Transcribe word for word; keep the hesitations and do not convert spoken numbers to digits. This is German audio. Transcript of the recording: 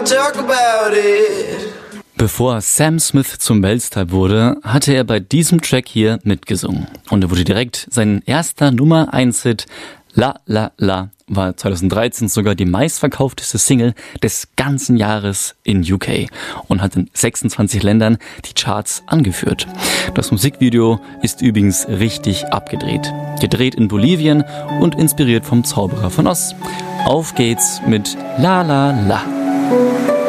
talk about it. Bevor Sam Smith zum Weltstar wurde, hatte er bei diesem Track hier mitgesungen. Und er wurde direkt sein erster Nummer eins Hit. La La La war zweitausenddreizehn sogar die meistverkaufteste Single des ganzen Jahres in U K und hat in sechsundzwanzig Ländern die Charts angeführt. Das Musikvideo ist übrigens richtig abgedreht. Gedreht in Bolivien und inspiriert vom Zauberer von Oz. Auf geht's mit La La La.